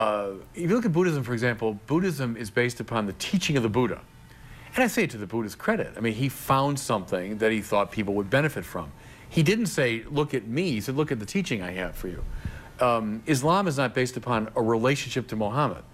If you look at Buddhism, for example, Buddhism is based upon the teaching of the Buddha. And I say it to the Buddha's credit. I mean, he found something that he thought people would benefit from. He didn't say, look at me. He said, look at the teaching I have for you. Islam is not based upon a relationship to Muhammad.